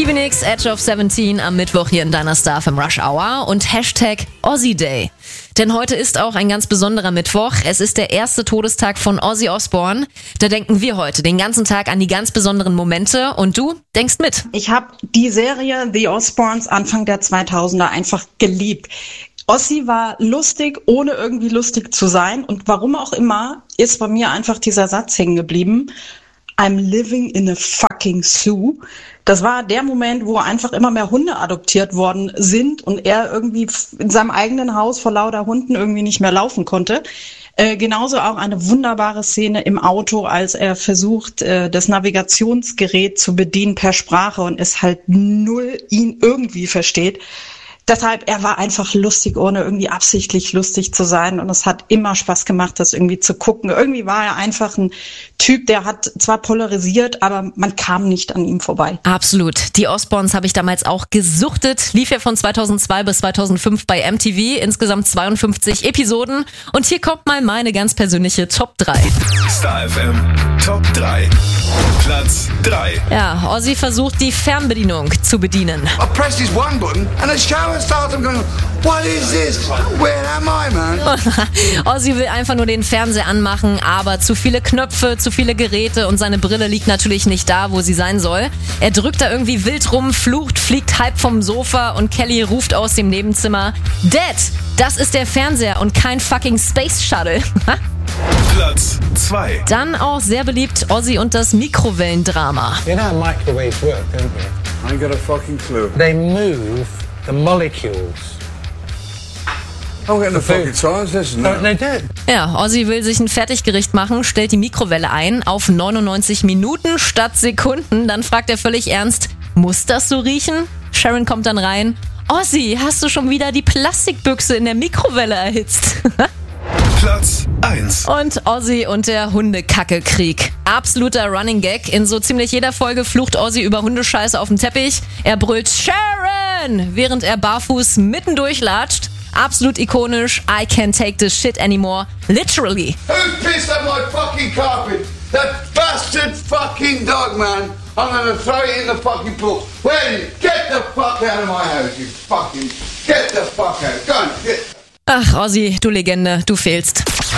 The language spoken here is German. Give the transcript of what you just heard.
Stevie Nicks, Edge of 17 am Mittwoch hier in deiner Star FM Rush Hour und Hashtag Ozzy Day. Denn heute ist auch ein ganz besonderer Mittwoch. Es ist der erste Todestag von Ozzy Osbourne. Da denken wir heute den ganzen Tag an die ganz besonderen Momente und du denkst mit. Ich habe die Serie The Osbournes Anfang der 2000er einfach geliebt. Ozzy war lustig, ohne irgendwie lustig zu sein. Und warum auch immer, ist bei mir einfach dieser Satz hängen geblieben. I'm living in a fucking zoo. Das war der Moment, wo einfach immer mehr Hunde adoptiert worden sind und er irgendwie in seinem eigenen Haus vor lauter Hunden irgendwie nicht mehr laufen konnte. Genauso auch eine wunderbare Szene im Auto, als er versucht, das Navigationsgerät zu bedienen per Sprache und es halt null ihn irgendwie versteht. Deshalb, er war einfach lustig, ohne irgendwie absichtlich lustig zu sein. Und es hat immer Spaß gemacht, das irgendwie zu gucken. Irgendwie war er einfach ein Typ, der hat zwar polarisiert, aber man kam nicht an ihm vorbei. Absolut. Die Osbournes habe ich damals auch gesuchtet. Lief ja von 2002 bis 2005 bei MTV. Insgesamt 52 Episoden. Und hier kommt mal meine ganz persönliche Top 3. Star FM Top 3. Platz 3. Ja, Ozzy versucht die Fernbedienung zu bedienen. I press this one button and the shower starts. I'm going, what is this? Where am I, man? Ozzy will einfach nur den Fernseher anmachen, aber zu viele Knöpfe, zu viele Geräte und seine Brille liegt natürlich nicht da, wo sie sein soll. Er drückt da irgendwie wild rum, flucht, fliegt halb vom Sofa und Kelly ruft aus dem Nebenzimmer: Dad, das ist der Fernseher und kein fucking Space Shuttle. Platz 2. Dann auch sehr beliebt Ozzy und das Mikrowellendrama. You know how microwaves work, don't you? I ain't got a fucking clue. They move the molecules. I'm getting a fucking science lesson now. They do. Ja, Ozzy will sich ein Fertiggericht machen, stellt die Mikrowelle ein auf 99 Minuten statt Sekunden. Dann fragt er völlig ernst: Muss das so riechen? Sharon kommt dann rein: Ozzy, hast du schon wieder die Plastikbüchse in der Mikrowelle erhitzt? Platz 1. Und Ozzy und der Hundekacke-Krieg. Absoluter Running Gag. In so ziemlich jeder Folge flucht Ozzy über Hundescheiße auf dem Teppich. Er brüllt Sharon, während er barfuß mitten durchlatscht. Absolut ikonisch. I can't take this shit anymore. Literally. Who pissed on my fucking carpet? That bastard fucking dog, man. I'm gonna throw it in the fucking pool. Where are you? Get the fuck out of my house, you fucking... Get the fuck out. Go on, get... Ach, Ozzy, du Legende, du fehlst.